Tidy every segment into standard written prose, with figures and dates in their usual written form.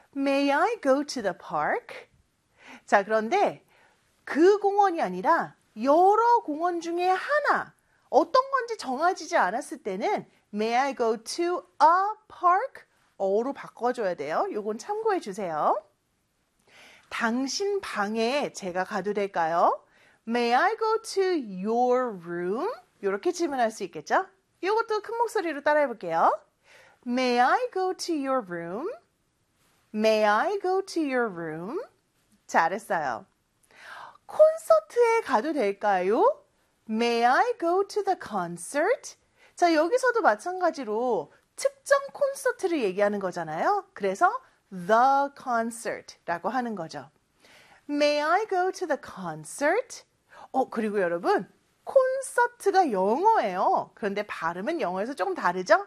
May I go to the park? 자, 그런데 그 공원이 아니라 여러 공원 중에 하나, 어떤 건지 정해지지 않았을 때는 May I go to a park? 어로 바꿔줘야 돼요. 요건 참고해 주세요. 당신 방에 제가 가도 될까요? May I go to your room? 이렇게 질문할 수 있겠죠? 이것도 큰 목소리로 따라해 볼게요. May I go to your room? May I go to your room? 잘했어요. 콘서트에 가도 될까요? May I go to the concert? 자, 여기서도 마찬가지로 특정 콘서트를 얘기하는 거잖아요. 그래서 the concert라고 하는 거죠. May I go to the concert? 그리고 여러분, 콘서트가 영어예요. 그런데 발음은 영어에서 조금 다르죠?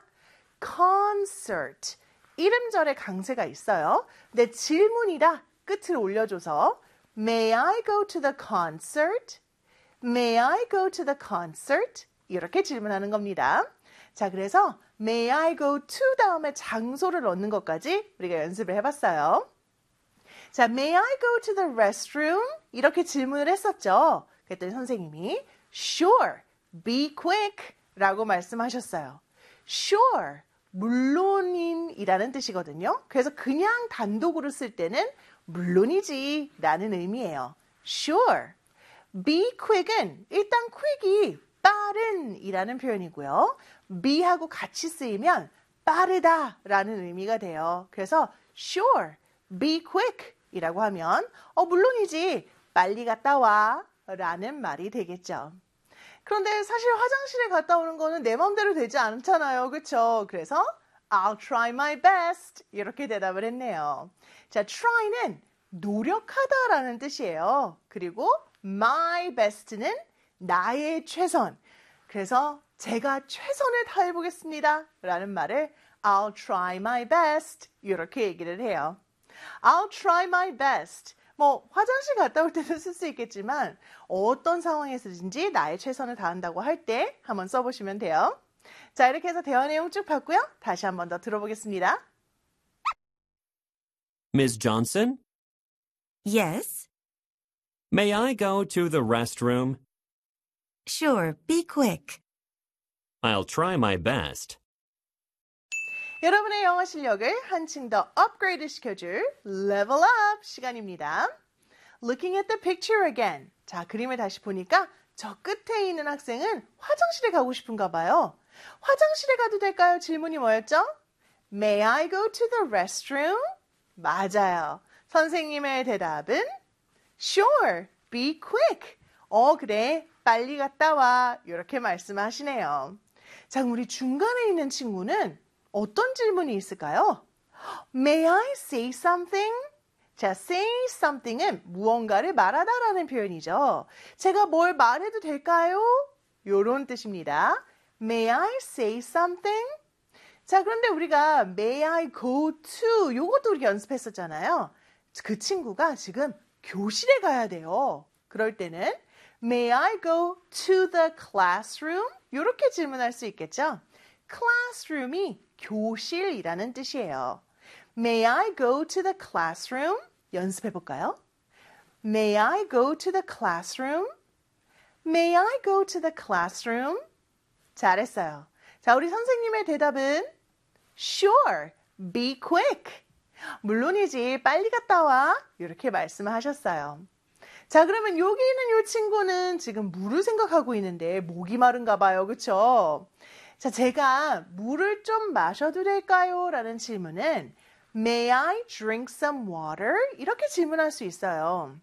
concert. 이름절에 강세가 있어요. 근데 질문이라 끝을 올려줘서 May I go to the concert? May I go to the concert? 이렇게 질문하는 겁니다. 자, 그래서 May I go to 다음에 장소를 넣는 것까지 우리가 연습을 해봤어요. 자, May I go to the restroom? 이렇게 질문을 했었죠. 그랬더니 선생님이 Sure, be quick 라고 말씀하셨어요. Sure, 물론이라는 뜻이거든요. 그래서 그냥 단독으로 쓸 때는 물론이지 라는 의미예요. Sure. Be quick은 일단 quick이 빠른 이라는 표현이고요. be하고 같이 쓰이면 빠르다 라는 의미가 돼요. 그래서 sure, be quick 이라고 하면 물론이지 빨리 갔다 와 라는 말이 되겠죠. 그런데 사실 화장실에 갔다 오는 거는 내 마음대로 되지 않잖아요. 그렇죠? 그래서 I'll try my best 이렇게 대답을 했네요. 자, try는 노력하다라는 뜻이에요. 그리고 my best는 나의 최선. 그래서 제가 최선을 다해보겠습니다 라는 말을 I'll try my best 이렇게 얘기를 해요. I'll try my best. 화장실 갔다 올 때도 쓸 수 있겠지만 어떤 상황에서든지 나의 최선을 다한다고 할 때 한번 써보시면 돼요. 자, 이렇게 해서 대화 내용 쭉 봤고요. 다시 한번 더 들어보겠습니다. Ms. Johnson? Yes? May I go to the restroom? Sure, be quick. I'll try my best. 여러분의 영어 실력을 한층 더 업그레이드 시켜줄 Level Up 시간입니다. Looking at the picture again. 자, 그림을 다시 보니까 저 끝에 있는 학생은 화장실에 가고 싶은가 봐요. 화장실에 가도 될까요? 질문이 뭐였죠? May I go to the restroom? 맞아요. 선생님의 대답은 Sure, be quick. 그래, 빨리 갔다 와. 이렇게 말씀하시네요. 자, 우리 중간에 있는 친구는 어떤 질문이 있을까요? May I say something? 자, say something은 무언가를 말하다라는 표현이죠. 제가 뭘 말해도 될까요? 이런 뜻입니다. May I say something? 자, 그런데 우리가 May I go to 요것도 우리 연습했었잖아요. 그 친구가 지금 교실에 가야 돼요. 그럴 때는 May I go to the classroom? 이렇게 질문할 수 있겠죠. classroom이 교실이라는 뜻이에요. May I go to the classroom? 연습해 볼까요? May I go to the classroom? May I go to the classroom? 잘했어요. 자, 우리 선생님의 대답은 Sure, be quick. 물론이지, 빨리 갔다 와. 이렇게 말씀을 하셨어요. 자, 그러면 여기 있는 이 친구는 지금 물을 생각하고 있는데 목이 마른가 봐요. 그쵸? 자, 제가 물을 좀 마셔도 될까요? 라는 질문은 May I drink some water? 이렇게 질문할 수 있어요.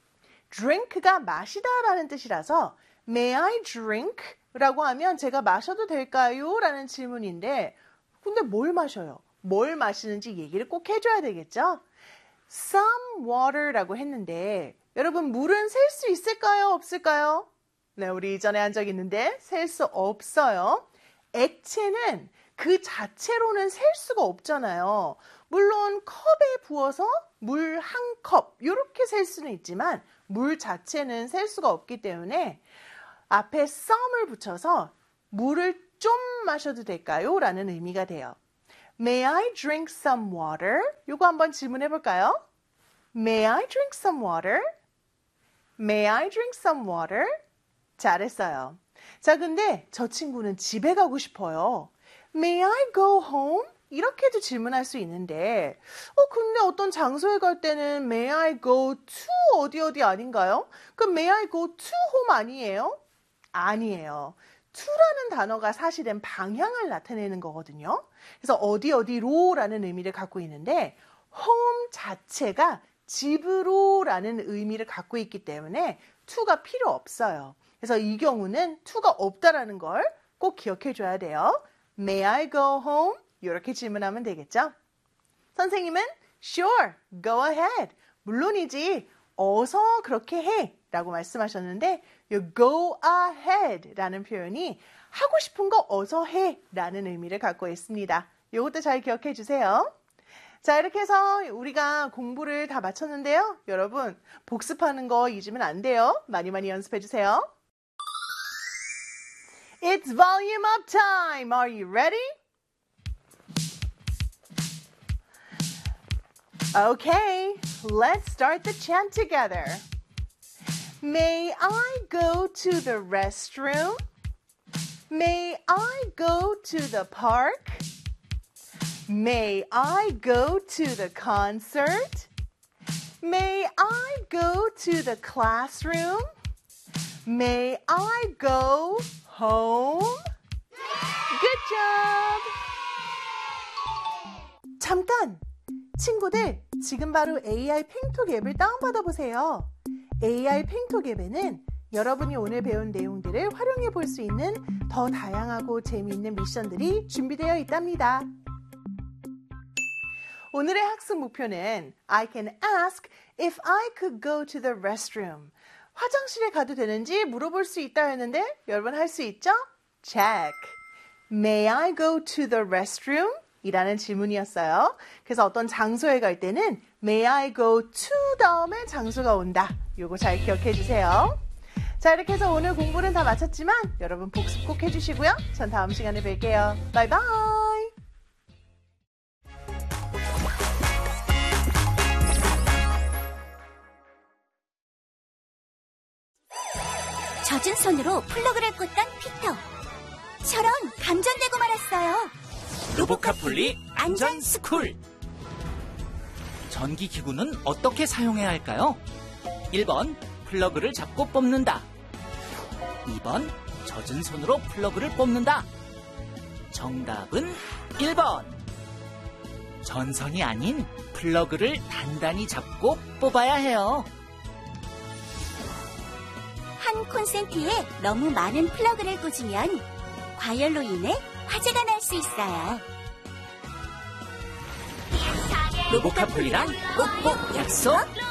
drink가 마시다 라는 뜻이라서 May I drink? 라고 하면 제가 마셔도 될까요? 라는 질문인데 근데 뭘 마셔요? 뭘 마시는지 얘기를 꼭 해줘야 되겠죠? Some water라고 했는데 여러분 물은 셀 수 있을까요? 없을까요? 네, 우리 이전에 한 적 있는데 셀 수 없어요. 액체는 그 자체로는 셀 수가 없잖아요. 물론 컵에 부어서 물 한 컵 이렇게 셀 수는 있지만 물 자체는 셀 수가 없기 때문에 앞에 some을 붙여서 물을 좀 마셔도 될까요? 라는 의미가 돼요. May I drink some water? 요거 한번 질문해 볼까요? May I drink some water? May I drink some water? 잘했어요. 자, 근데 저 친구는 집에 가고 싶어요. May I go home? 이렇게도 질문할 수 있는데, 근데 어떤 장소에 갈 때는 May I go to 어디 아닌가요? 그럼 May I go to home 아니에요? 아니에요. to라는 단어가 사실은 방향을 나타내는 거거든요. 그래서 어디로라는 의미를 갖고 있는데 home 자체가 집으로라는 의미를 갖고 있기 때문에 to가 필요 없어요. 그래서 이 경우는 to가 없다라는 걸 꼭 기억해 줘야 돼요. May I go home? 이렇게 질문하면 되겠죠? 선생님은 Sure, go ahead. 물론이지, 어서 그렇게 해 라고 말씀하셨는데 이 go ahead 라는 표현이 하고 싶은 거 어서 해 라는 의미를 갖고 있습니다. 이것도 잘 기억해 주세요. 자, 이렇게 해서 우리가 공부를 다 마쳤는데요. 여러분, 복습하는 거 잊으면 안 돼요. 많이 연습해 주세요. It's volume up time. Are you ready? Okay, let's start the chant together. May I go to the restroom? May I go to the park? May I go to the concert? May I go to the classroom? May I go home? Good job! 잠깐! 친구들, 지금 바로 AI 팽톡 앱을 다운받아 보세요. AI 팽톡 앱에는 여러분이 오늘 배운 내용들을 활용해 볼 수 있는 더 다양하고 재미있는 미션들이 준비되어 있답니다. 오늘의 학습 목표는 I can ask if I could go to the restroom. 화장실에 가도 되는지 물어볼 수 있다 했는데 여러분 할 수 있죠? Check. May I go to the restroom? 이라는 질문이었어요. 그래서 어떤 장소에 갈 때는 May I go to 다음에 장소가 온다. 요거 잘 기억해 주세요. 자, 이렇게 해서 오늘 공부는 다 마쳤지만 여러분 복습 꼭 해주시고요. 전 다음 시간에 뵐게요. 바이바이. 젖은 손으로 플러그를 꽂던 피터. 처럼 감전되고 말았어요. 로보카폴리 안전스쿨. 전기기구는 어떻게 사용해야 할까요? 1번, 플러그를 잡고 뽑는다. 2번, 젖은 손으로 플러그를 뽑는다. 정답은 1번. 전선이 아닌 플러그를 단단히 잡고 뽑아야 해요. 한 콘센트에 너무 많은 플러그를 꽂으면 과열로 인해 화재가 날 수 있어요. 로보카폴리랑 꼭꼭 약속.